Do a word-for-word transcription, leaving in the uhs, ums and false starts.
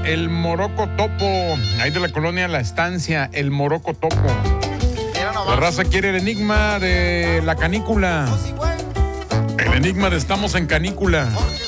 el Moroco Topo, ahí de la colonia La Estancia, el Moroco Topo. La raza quiere el enigma de la canícula. El enigma de estamos en canícula.